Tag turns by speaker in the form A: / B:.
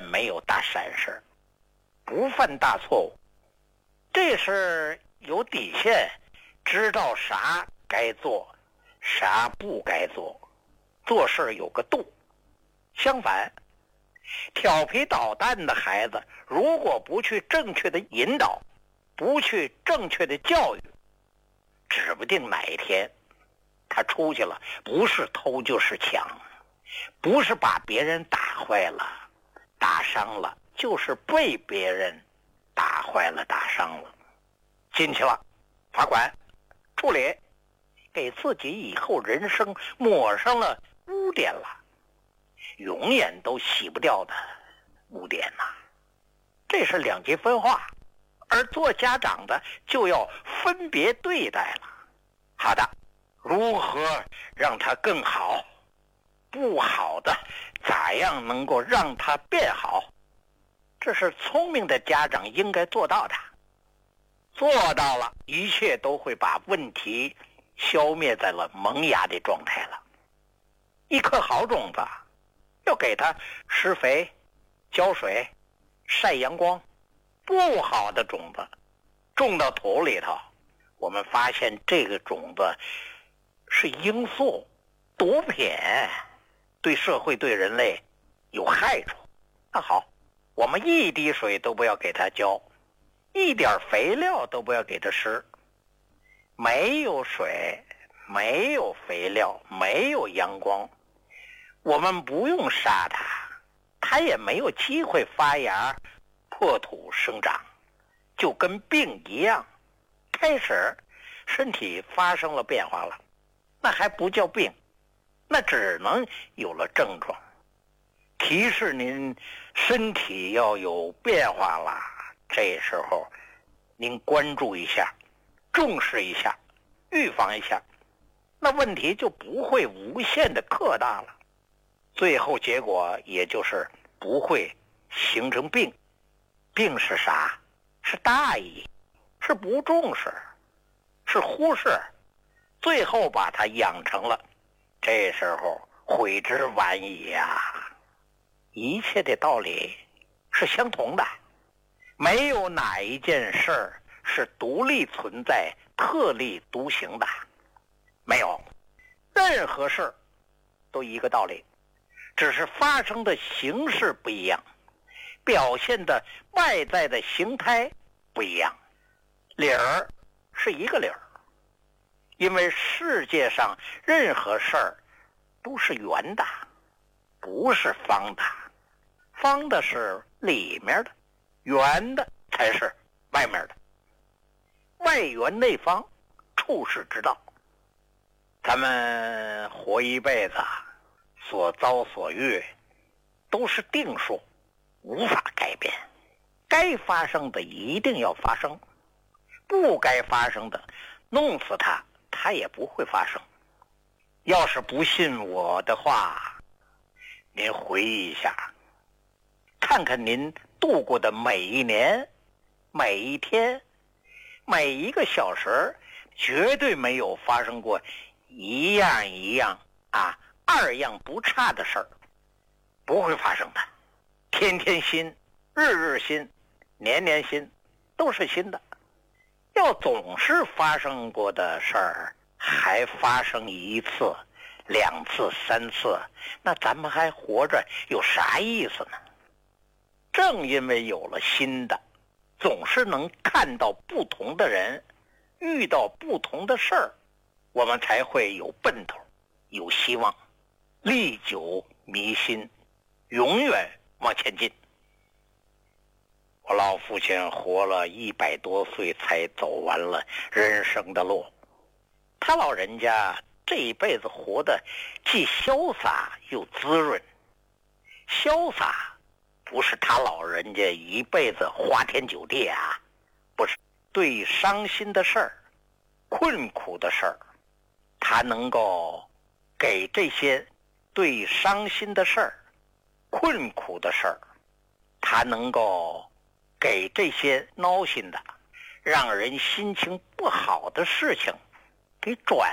A: 远没有大闪失，不犯大错误。这是有底线，知道啥该做，啥不该做，做事有个度。相反，调皮捣蛋的孩子，如果不去正确的引导，不去正确的教育，指不定哪一天他出去了，不是偷就是抢，不是把别人打坏了打伤了，就是被别人打坏了打伤了。进去了罚款处理，给自己以后人生抹上了污点了，永远都洗不掉的污点呐。这是两极分化，而做家长的就要分别对待了。好的，如何让它更好？不好的，咋样能够让它变好？这是聪明的家长应该做到的。做到了，一切都会把问题消灭在了萌芽的状态了。一颗好种子，要给它施肥、浇水、晒阳光。不好的种子种到土里头，我们发现这个种子是罂粟、毒品，对社会对人类有害处。那好，我们一滴水都不要给它浇，一点肥料都不要给它施。没有水，没有肥料，没有阳光，我们不用杀它，它也没有机会发芽破土生长，就跟病一样，开始身体发生了变化了，那还不叫病，那只能有了症状，提示您身体要有变化了。这时候您关注一下，重视一下，预防一下，那问题就不会无限的扩大了，最后结果也就是不会形成病。病是啥？是大意，是不重视，是忽视，最后把它养成了，这时候悔之晚矣呀。一切的道理是相同的，没有哪一件事儿是独立存在、特立独行的，没有，任何事儿都一个道理，只是发生的形式不一样，表现的外在的形态不一样，理儿是一个理儿。因为世界上任何事儿都是圆的，不是方的，方的是里面的，圆的才是外面的，外圆内方，处世之道。咱们活一辈子，所遭所遇都是定数，无法改变，该发生的一定要发生，不该发生的弄死它，它也不会发生。要是不信我的话，您回忆一下，看看您度过的每一年、每一天、每一个小时，绝对没有发生过一样一样二样不差的事儿，不会发生的。天天新，日日新，年年新，都是新的。要总是发生过的事儿还发生一次、两次、三次，那咱们还活着有啥意思呢？正因为有了新的，总是能看到不同的人，遇到不同的事儿，我们才会有奔头，有希望，历久弥新，永远往前进。我老父亲活了100多岁才走完了人生的路，他老人家这一辈子活得既潇洒又滋润。潇洒不是他老人家一辈子花天酒地不是，对伤心的事儿、困苦的事儿，他能够给这些对伤心的事儿、困苦的事儿，他能够给这些闹心的、让人心情不好的事情给转